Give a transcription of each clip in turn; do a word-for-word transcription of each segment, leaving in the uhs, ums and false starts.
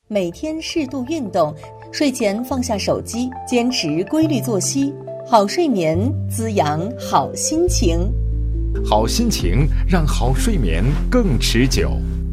每天适度运动，睡前放下手机，坚持规律作息，好睡眠滋养好心情。 好心情让好睡眠更持久。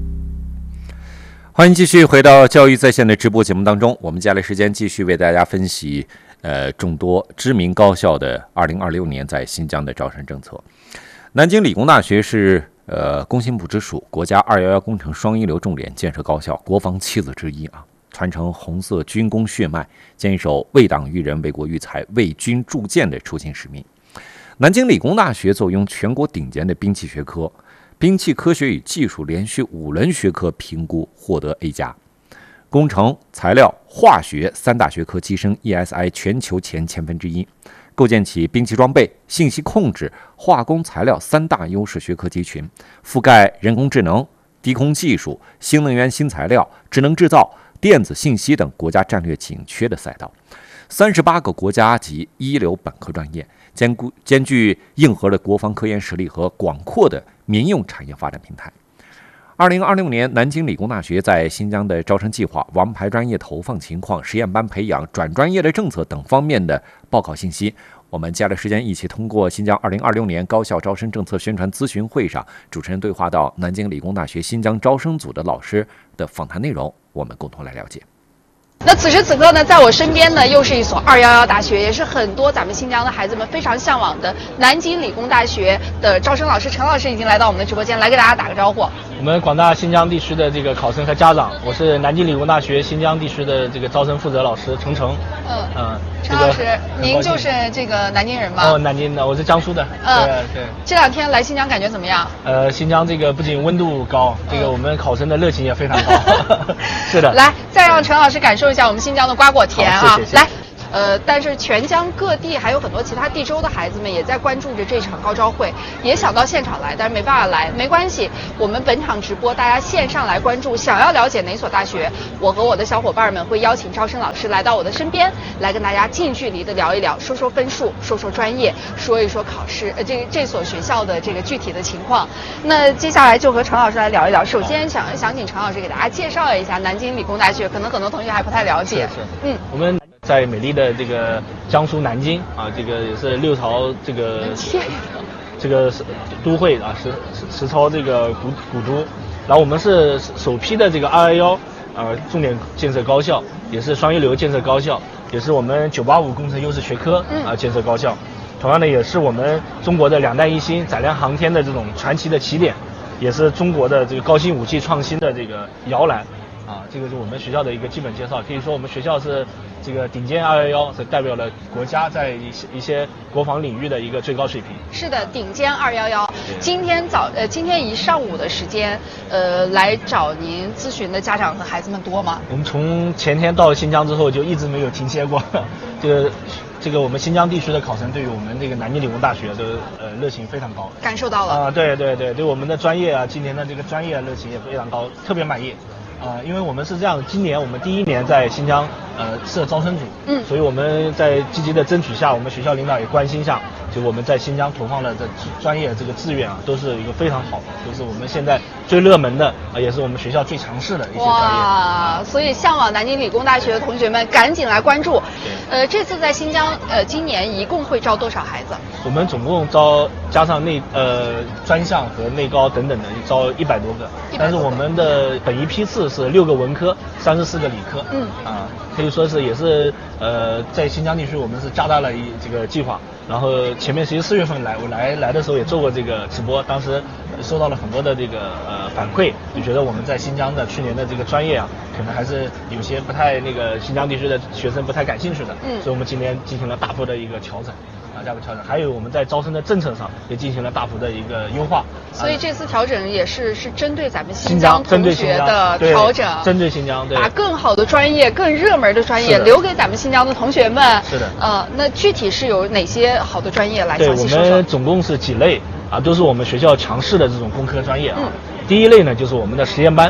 欢迎继续回到教育在线的直播节目当中，我们接下来时间继续为大家分析呃众多知名高校的二零二六年在新疆的招生政策。南京理工大学是呃工信部直属国家二一一工程双一流重点建设高校，国防七子之一啊，传承红色军工血脉，坚守为党育人、为国育才、为军铸剑的初心使命。南京理工大学坐拥全国顶尖的兵器学科，兵器科学与技术连续五轮学科评估获得 A 加，工程、材料、化学三大学科跻身 E S I 全球前千分之一，构建起兵器装备、信息控制、化工材料三大优势学科集群，覆盖人工智能、低空技术、新能源新材料、智能制造、电子信息等国家战略紧缺的赛道。三十八个国家级一流本科专业，兼顾兼具硬核的国防科研实力和广阔的民用产业发展平台。二零二六年，南京理工大学在新疆的招生计划、王牌专业投放情况、实验班培养、转专业的政策等方面的报考信息，我们接下来时间一起通过新疆二零二六年高校招生政策宣传咨询会上主持人对话到南京理工大学新疆招生组的老师的访谈内容，我们共同来了解。 那此时此刻呢，在我身边呢，又是一所二一一大学，也是很多咱们新疆的孩子们非常向往的南京理工大学的招生老师陈老师已经来到我们的直播间，来给大家打个招呼。 我们广大新疆地区的这个考生和家长，我是南京理工大学新疆地区的这个招生负责老师程程。 嗯嗯， 陈老师，您就是这个南京人吗？ 哦，南京的，我是江苏的。 嗯， 对对。 这两天来新疆感觉怎么样？ 呃，新疆这个不仅温度高，这个我们考生的热情也非常高。是的。 来，再让陈老师感受一下我们新疆的瓜果甜啊！ 谢谢谢谢来。呃，但是全疆各地还有很多其他地州的孩子们也在关注着这场高招会，也想到现场来，但是没办法来，没关系，我们本场直播大家线上来关注，想要了解哪所大学，我和我的小伙伴们会邀请招生老师来到我的身边，来跟大家近距离的聊一聊，说说分数，说说专业，说一说考试，呃，这个这所学校的这个具体的情况。那接下来就和陈老师来聊一聊。首先想想请陈老师给大家介绍一下南京理工大学，可能很多同学还不太了解。 是是， 嗯， 我们在美丽的这个江苏南京啊，这个也是六朝这个这个都会啊，实实操这个古古都，然后我们是首批的这个二幺幺呃重点建设高校，也是双一流建设高校，也是我们九八五工程优势学科啊建设高校，同样的也是我们中国的两弹一星载量航天的这种传奇的起点，也是中国的这个高新武器创新的这个摇篮。啊，这个是我们学校的一个基本介绍。可以说我们学校是这个顶尖二幺幺，是代表了国家在一些一些国防领域的一个最高水平。 是的，顶尖二幺幺。今天早呃，今天一上午的时间，呃，来找您咨询的家长和孩子们多吗？ 我们从前天到新疆之后就一直没有停歇过。这个这个我们新疆地区的考生对于我们这个南京理工大学的呃热情非常高， 感受到了啊、呃，对对对，对我们的专业啊，今年的这个专业热情也非常高，特别满意。啊、呃，因为我们是这样，今年我们第一年在新疆呃设招生组，嗯，所以我们在积极的争取下，我们学校领导也关心下，就我们在新疆投放的这专业这个志愿啊，都是一个非常好的，都是我们现在最热门的，啊、呃，也是我们学校最强势的一些专业。 哇，所以向往南京理工大学的同学们赶紧来关注。呃，这次在新疆，呃，今年一共会招多少孩子？ 我们总共招加上内呃专项和内高等等的，招一百多个，但是我们的本一批次是六个文科，三十四个理科，嗯啊，可以说是也是呃在新疆地区我们是加大了一这个计划。然后前面其实四月份来，我来来的时候也做过这个直播，当时收到了很多的这个呃反馈，就觉得我们在新疆的去年的这个专业啊，可能还是有些不太那个新疆地区的学生不太感兴趣的，嗯，所以我们今年进行了大幅的一个调整。啊，价格调整，还有我们在招生的政策上也进行了大幅的一个优化， 所以这次调整也是是针对咱们新疆同学的调整， 针对新疆，对， 把更好的专业、更热门的专业留给咱们新疆的同学们。 是的， 呃，那具体是有哪些好的专业来详细说说？ 对，我们总共是几类啊，都是我们学校强势的这种工科专业啊。嗯、第一类呢，就是我们的实验班。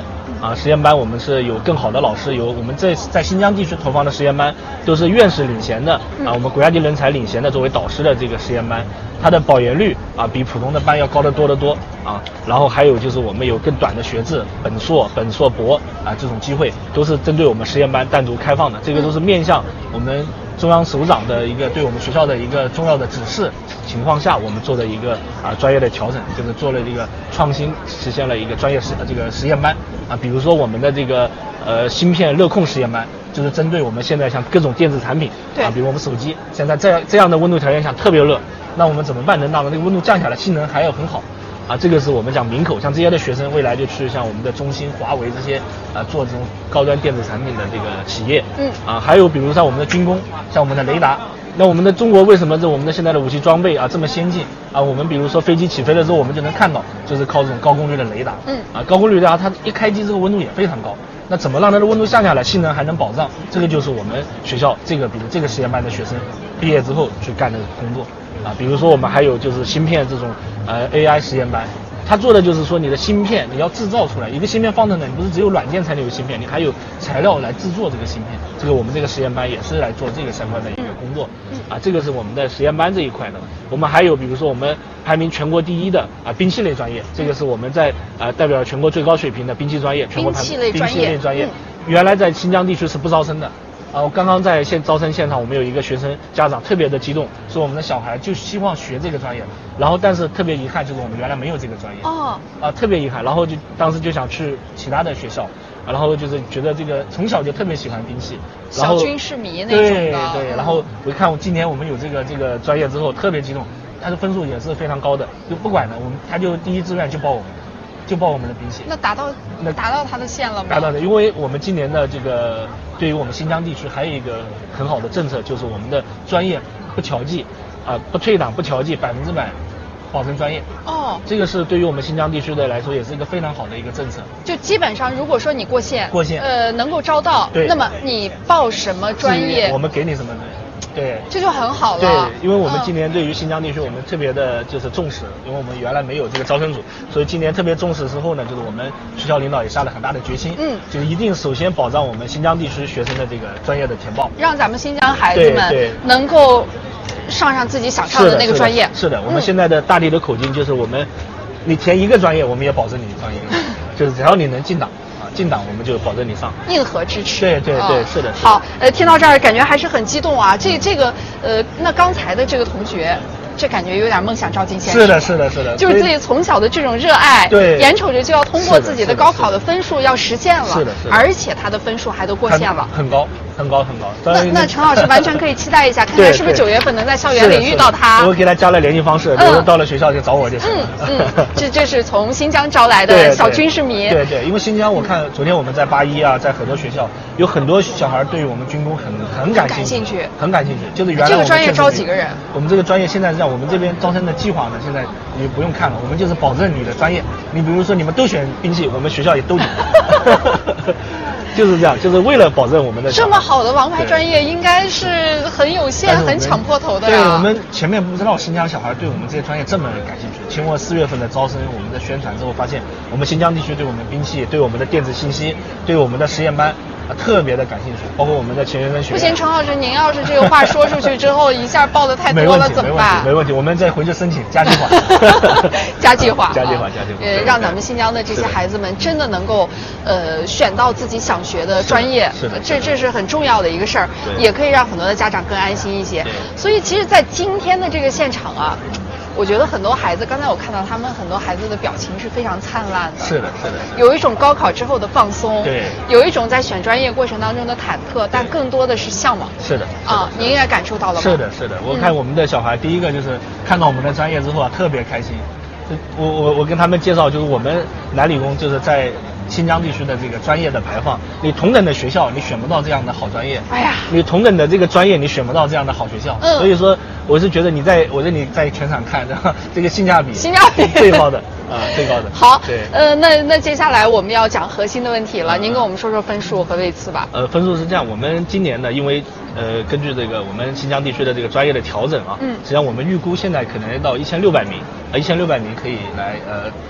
啊，实验班我们是有更好的老师，有我们这在新疆地区投放的实验班都是院士领衔的啊，我们国家级人才领衔的作为导师的这个实验班，它的保研率啊比普通的班要高得多得多啊。然后还有就是我们有更短的学制，本硕、本硕博啊这种机会都是针对我们实验班单独开放的，这个都是面向我们中央首长的一个对我们学校的一个重要的指示情况下，我们做的一个啊专业的调整，就是做了一个创新，实现了一个专业实这个实验班啊，比如说我们的这个呃芯片热控实验班，就是针对我们现在像各种电子产品啊，比如我们手机现在在这样的温度条件下特别热，那我们怎么办能让这个温度降下来，性能还要很好？啊，这个是我们讲明口，像这些的学生未来就去像我们的中兴、华为这些啊做这种高端电子产品的这个企业，嗯，啊，还有比如像我们的军工，像我们的雷达，那我们的中国为什么这我们的现在的武器装备啊这么先进啊？我们比如说飞机起飞的时候，我们就能看到，就是靠这种高功率的雷达，嗯，啊，高功率雷达它一开机之后温度也非常高，那怎么让它的温度降下来，性能还能保障？这个就是我们学校这个比如这个实验班的学生毕业之后去干的工作。啊，比如说我们还有就是芯片这种呃 A I 实验班，它做的就是说你的芯片你要制造出来，一个芯片放在那，你不是只有软件才能有芯片，你还有材料来制作这个芯片。这个我们这个实验班也是来做这个相关的一个工作，啊，这个是我们的实验班这一块的。我们还有比如说我们排名全国第一的啊兵器类专业，这个是我们在啊代表全国最高水平的兵器专业，全国排名兵器类专业，原来在新疆地区是不招生的。啊，我刚刚在现招生现场，我们有一个学生家长特别的激动，说我们的小孩就希望学这个专业，然后但是特别遗憾就是我们原来没有这个专业哦，啊特别遗憾，然后就当时就想去其他的学校，然后就是觉得这个从小就特别喜欢兵器，然后小军事迷那种的， 对对，然后我一看我今年我们有这个这个专业之后特别激动，他的分数也是非常高的，就不管了，我们他就第一志愿就报我们。就报我们的兵器， 那达到那达到他的线了吗？ 达到的，因为我们今年的这个对于我们新疆地区还有一个很好的政策，就是我们的专业不调剂，啊、呃、不退档不调剂，百分之百保证专业。哦，这个是对于我们新疆地区的来说也是一个非常好的一个政策。 就基本上如果说你过线， 过线， 呃能够招到， 对， 那么你报什么专业， 我们给你什么专业。对， 这就很好了。 对，因为我们今年对于新疆地区，我们特别的就是重视，因为我们原来没有这个招生组，所以今年特别重视之后呢，就是我们学校领导也下了很大的决心，嗯，就是一定首先保障我们新疆地区学生的这个专业的填报， 让咱们新疆孩子们能够上上自己想上的那个专业。 是的，是的是的我们现在的大力的口径就是我们，你填一个专业，我们也保证你上一个，就是只要你能进档。进档我们就保证你上， 硬核支持。 对对对，哦、是的。是的好，呃，听到这儿感觉还是很激动啊。这这个呃，那刚才的这个同学，这感觉有点梦想照进现实。 是的，是的，是的。 就是自己从小的这种热爱，对，眼瞅着就要通过自己的高考的分数要实现了， 是的，是的。 而且他的分数还都过线了， 很高，很高，很高。 那那陈老师完全可以期待一下，看看是不是九月份能在校园里遇到他。 我给他加了联系方式，比如到了学校就找我就行了。 嗯嗯，这这是从新疆招来的小军事迷。 对对，因为新疆我看昨天我们在八一啊，在很多学校有很多小孩对于我们军工很很感兴趣，很感兴趣。就是原来这个专业招几个人？ 我们这个专业现在是这样，我们这边招生的计划呢，现在你不用看了，我们就是保证你的专业。你比如说你们都选兵器，我们学校也都有。就是这样，就是为了保证我们的这么好的王牌专业，应该是很有限、很抢破头的呀。 对，我们前面不知道新疆小孩对我们这些专业这么感兴趣。经过四月份的招生，我们的宣传之后，发现我们新疆地区对我们兵器、对我们的电子信息、对我们的实验班啊特别的感兴趣，包括我们的前学生学院。 不行，陈老师，您要是这个话说出去之后，一下报的太多了，怎么办？ 没问题，没问题，我们再回去申请加计划。 加计划， 加计划，加计划。 呃，让咱们新疆的这些孩子们真的能够呃选到自己想学的专业， 是的， 这这是很重要的一个事儿，也可以让很多的家长更安心一些。所以，其实，在今天的这个现场啊。我觉得很多孩子，刚才我看到他们很多孩子的表情是非常灿烂的， 是的，是的， 有一种高考之后的放松， 对， 有一种在选专业过程当中的忐忑，但更多的是向往。 是的， 啊，您也感受到了吗？ 是的，是的，我看我们的小孩，嗯、第一个就是看到我们的专业之后啊，特别开心。我我我跟他们介绍，就是我们南理工就是在新疆地区的这个专业的排放，你同等的学校你选不到这样的好专业， 哎呀， 你同等的这个专业你选不到这样的好学校，嗯，所以说我是觉得你在我觉得你在全场看，这个性价比性价比最高的啊，最高的。 好， 对， 呃，那那接下来我们要讲核心的问题了，您跟我们说说分数和位次吧。 呃，分数是这样，我们今年呢，因为呃根据这个我们新疆地区的这个专业的调整啊，嗯，实际上我们预估现在可能到一千六百名，呃一千六百名可以来呃。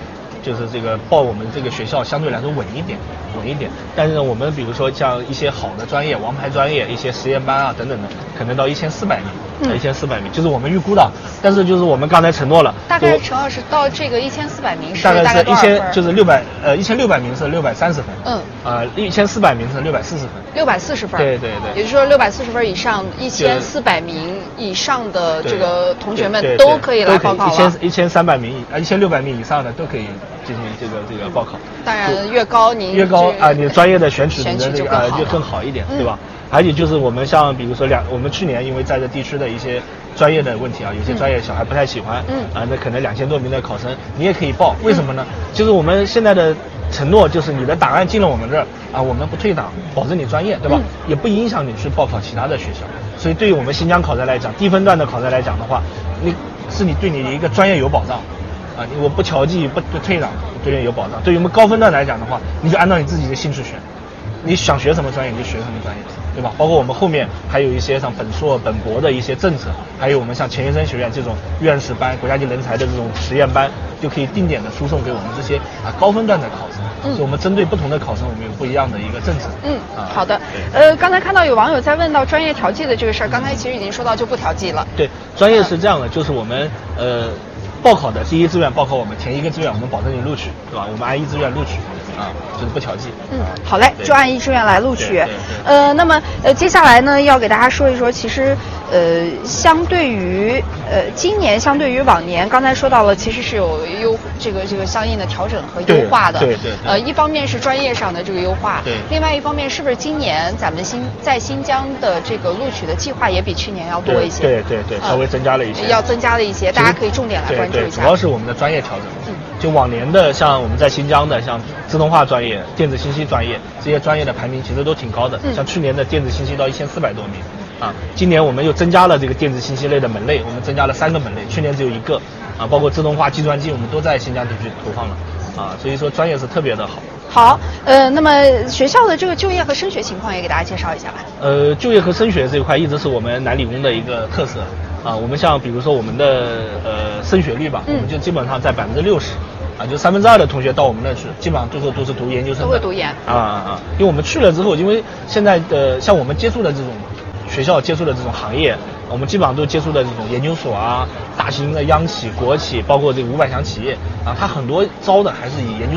就是这个报我们这个学校相对来说稳一点，稳一点。但是呢，我们比如说像一些好的专业、王牌专业、一些实验班啊等等的，可能到一千四百名，一千四百名，就是我们预估的。但是就是我们刚才承诺了， 大概陈老师到这个一千四百名是大概是一千， 就就是六百呃一千六百名是六百三十分， 嗯， 啊一千四百名是六百四十分， 六百四十分， 对对对， 也就是说六百四十分以上，一千四百名以上的这个同学们对对都可以来报考了。 一千一千三百名啊一千六百名以上的都可以进行这个这个报考。 当然越高您越高啊，你专业的选取你的这个啊就更好一点， 嗯、 对吧？而且就是我们像比如说两，我们去年因为在这地区的一些专业的问题啊，有些专业小孩不太喜欢，嗯啊，那可能两千多名的考生你也可以报，为什么呢？就是我们现在的承诺就是你的档案进了我们这儿啊，我们不退档，保证你专业，对吧？嗯、也不影响你去报考其他的学校。所以对于我们新疆考生来讲，低分段的考生来讲的话，你是你对你的一个专业有保障。啊，我不调剂不不退档，对你有保障。对于我们高分段来讲的话，你就按照你自己的兴趣选，你想学什么专业你就学什么专业，对吧？包括我们后面还有一些像本硕、本博的一些政策，还有我们像钱学森学院这种院士班、国家级人才的这种实验班，就可以定点的输送给我们这些啊高分段的考生。嗯，所以我们针对不同的考生，我们有不一样的一个政策。 嗯，啊、好的。呃，刚才看到有网友在问到专业调剂的这个事儿，刚才其实已经说到就不调剂了。 对，专业是这样的，就是我们呃。报考的第一志愿报考我们填一个志愿，我们保证你录取，对吧？我们按一志愿录取，啊，就是不调剂。 嗯，好嘞，就按一志愿来录取。呃，那么呃，接下来呢，要给大家说一说，其实呃，相对于呃今年，相对于往年，刚才说到了，其实是有优这个这个相应的调整和优化的。 对 对, 对, 对。 呃，一方面是专业上的这个优化， 对。 另外一方面，是不是今年咱们新在新疆的这个录取的计划也比去年要多一些？ 对对 对, 对，稍微增加了一些。 呃、要增加了一些，大家可以重点来关注。 对，主要是我们的专业调整。嗯，就往年的像我们在新疆的像自动化专业、电子信息专业这些专业的排名其实都挺高的。嗯，像去年的电子信息到一千四百多名，啊，今年我们又增加了这个电子信息类的门类，我们增加了三个门类，去年只有一个，啊，包括自动化、计算机，我们都在新疆地区投放了，啊，所以说专业是特别的好。 好，呃，那么学校的这个就业和升学情况也给大家介绍一下吧。 呃，就业和升学这一块一直是我们南理工的一个特色。啊，我们像比如说我们的呃升学率吧，嗯、我们就基本上在百分之六十，啊，就三分之二的同学到我们那去，基本上最后都是读研究生的， 都会读研啊啊啊！因为我们去了之后，因为现在的像我们接触的这种学校接触的这种行业，我们基本上都接触的这种研究所啊、大型的央企、国企，包括这个五百强企业啊，它很多招的还是以研究